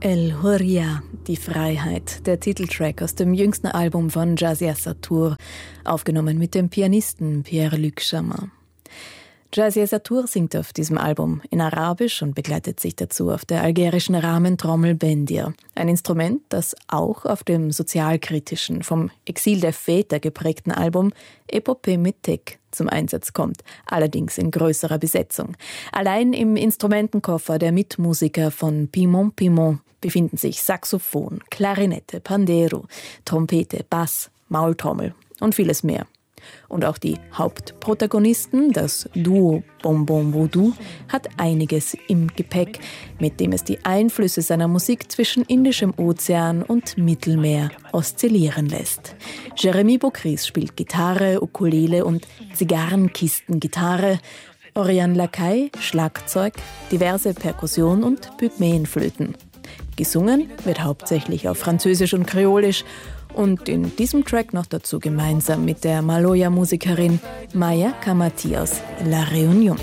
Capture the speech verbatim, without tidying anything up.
El Hurriya, die Freiheit, der Titeltrack aus dem jüngsten Album von Jazzia Satour, aufgenommen mit dem Pianisten Pierre-Luc Chamin. Jazzia Satour singt auf diesem Album in Arabisch und begleitet sich dazu auf der algerischen Rahmentrommel Bendir, ein Instrument, das auch auf dem sozialkritischen, vom Exil der Väter geprägten Album Epopée Métèque zum Einsatz kommt, allerdings in größerer Besetzung. Allein im Instrumentenkoffer der Mitmusiker von Pimon Pimon befinden sich Saxophon, Klarinette, Pandero, Trompete, Bass, Maultrommel und vieles mehr. Und auch die Hauptprotagonisten, das Duo Bonbon Voodoo, hat einiges im Gepäck, mit dem es die Einflüsse seiner Musik zwischen Indischem Ozean und Mittelmeer oszillieren lässt. Jérémy Beaucris spielt Gitarre, Ukulele und Zigarrenkistengitarre, Oriane Lacaille Schlagzeug, diverse Perkussion und Pygmäenflöten. Gesungen wird hauptsächlich auf Französisch und Kreolisch und in diesem Track noch dazu gemeinsam mit der Maloya-Musikerin Maya Kamati aus La Réunion.